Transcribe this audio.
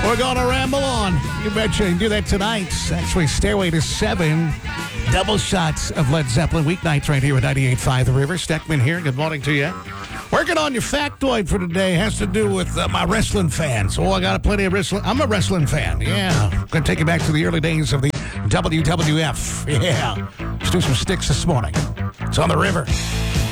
We're going to ramble on. You betcha. You can do that tonight. Actually, Stairway to 7. Double shots of Led Zeppelin weeknights right here at 98.5 The River. Steckman here. Good morning to you. Working on your factoid for today has to do with my wrestling fans. Oh, I got plenty of wrestling. I'm a wrestling fan. Yeah. Going to take you back to the early days of the WWF. Yeah. Let's do some sticks this morning. It's on the river.